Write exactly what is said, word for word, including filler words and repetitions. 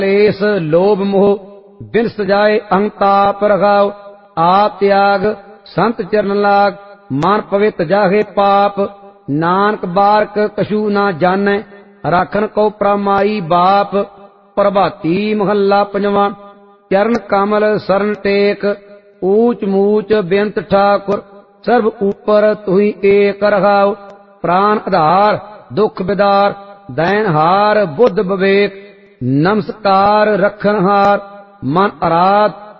क्लेश लोभ मोह बिन सजाए अंताप रखाओ। आप त्याग संत चरण लाग मन पवित जाहे पाप। नानक बारक कछू ना जानै राखन को प्रमाई बाप। प्रभाती महला पंजवा। चरण कमल शरण टेक ऊंच मूच बेअंत ठाकुर। सर्व ऊपर तुही एक रखाओ। प्राण आधार दुख बिदार दैन हार बुद्ध विवेक। नमस्कार रखन हार मन आराध